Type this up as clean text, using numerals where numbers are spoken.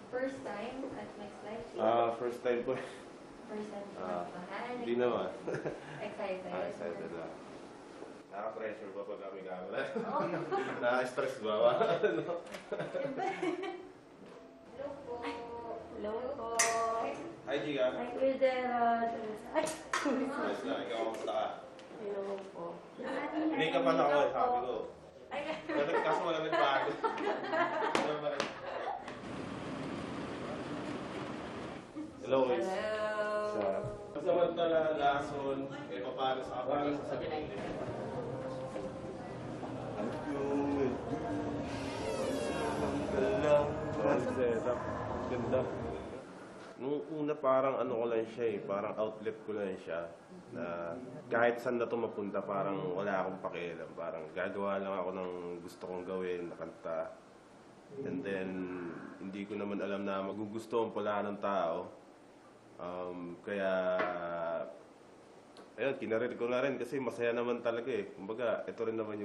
First time at Next Life? First time po. First time po magmahal? Hindi naman. Excited? Excited na. Nakaka-pressure pa pag kami camera. Oo. Nakaka-stress ba? Ano? Hello po. Hello po. Hi, Giga. Hi, Kuya Gerald. Ay, Ayos na, ikaw kamusta ka? hello po. Hindi ka pa ako, sabi ko. Ay, Kaso wala nagbago. Hello, guys. hello. Samantala, lason, paano sa kapag sa sabihin. Setup. Ganda. Nung una parang ano ko lang siya parang outlet ko lang siya. Na kahit saan na ito mapunta, parang wala akong pakialam. Parang gagawa lang ako ng gusto kong gawin, na kanta. And then, hindi ko naman alam na magugustuhan pala ng tao. Kaya, ayun, kinarir ko na rin kasi masaya naman talaga eh. Kumbaga, ito rin naman yung